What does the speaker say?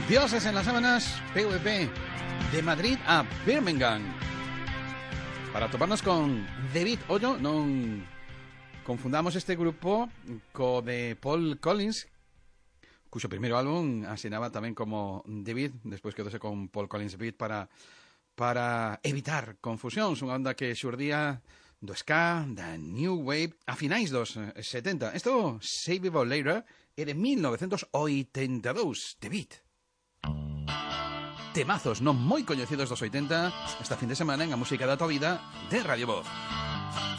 Dioses en las sábanas, PvP, de Madrid a Birmingham. Para toparnos con David Ollo, non confundamos este grupo co de Paul Collins, cuxo primeiro álbum asinaba tamén como David, despois quedóse con Paul Collins Beat para evitar confusións, unha onda que xurdía do ska, da New Wave, a finais dos 70. Isto, Save It For Later, é de 1982, David. Temazos non moi coñecidos dos 80 esta fin de semana en A Música da Tua Vida de Radio Voz.